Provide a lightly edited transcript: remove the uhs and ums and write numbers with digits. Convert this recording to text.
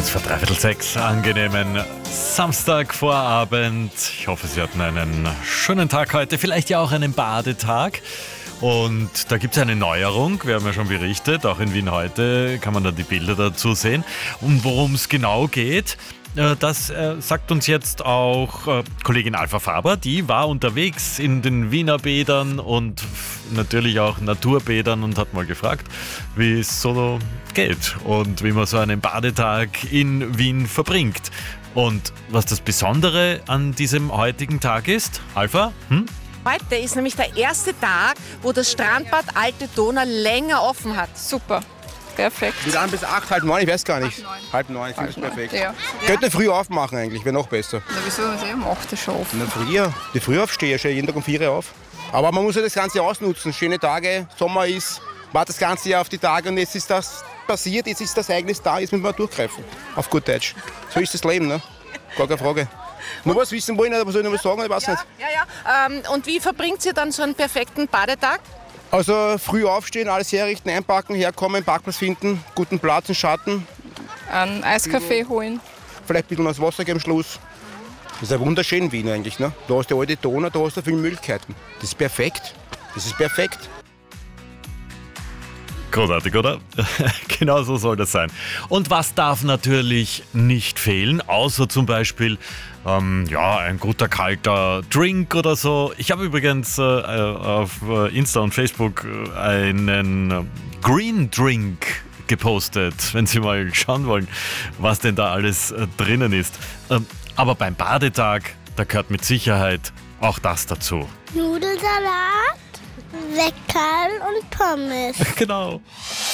Kurz vor 5:45, angenehmen Samstagvorabend. Ich hoffe, Sie hatten einen schönen Tag heute, vielleicht ja auch einen Badetag. Und da gibt es eine Neuerung, wir haben ja schon berichtet, auch in Wien heute kann man da die Bilder dazu sehen. Und worum es genau geht, das sagt uns jetzt auch Kollegin Alpha Faber, die war unterwegs in den Wiener Bädern und natürlich auch Naturbädern und hat mal gefragt, wie es so geht und wie man so einen Badetag in Wien verbringt. Und was das Besondere an diesem heutigen Tag ist, Alpha? Heute ist nämlich der erste Tag, wo das Strandbad Alte Donau länger offen hat. Super, perfekt. Bis 8 bis 8, halb 9, ich weiß gar nicht. Halb 9, ich finde es perfekt. Ja. Könnte früh aufmachen eigentlich, wäre noch besser. Na, wieso? Um 8 Uhr schon offen. Na, früher, die Frühaufsteher stehen jeden Tag um 4 Uhr auf. Aber man muss ja das ganze Jahr ausnutzen. Schöne Tage, Sommer ist, wartet das ganze Jahr auf die Tage und jetzt ist das passiert, jetzt ist das Ereignis da, jetzt muss man durchgreifen. Auf gut Deutsch. So ist das Leben, ne? Gar keine Frage. Nur was wissen wollen, oder was soll ich noch was sagen, ich weiß nicht. Und wie verbringt ihr dann so einen perfekten Badetag? Also früh aufstehen, alles herrichten, einpacken, herkommen, Parkplatz finden, guten Platz, einen Schatten. Einen Eiskaffee holen. Vielleicht ein bisschen was Wasser geben am Schluss. Das ist ein wunderschön Wien eigentlich. Ne? Da hast du die alte Donau, da hast du viele Möglichkeiten. Das ist perfekt. Das ist perfekt. Großartig, oder? Genau so soll das sein. Und was darf natürlich nicht fehlen, außer zum Beispiel ein guter kalter Drink oder so. Ich habe übrigens auf Insta und Facebook einen Green Drink gepostet, wenn Sie mal schauen wollen, was denn da alles drinnen ist. Aber beim Badetag, da gehört mit Sicherheit auch das dazu. Nudelsalat, Weckerl und Pommes. Genau.